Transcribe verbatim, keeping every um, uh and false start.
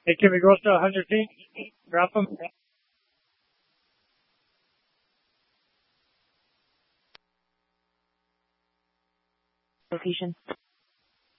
Hey, can we go to one hundred feet? Drop them. Location.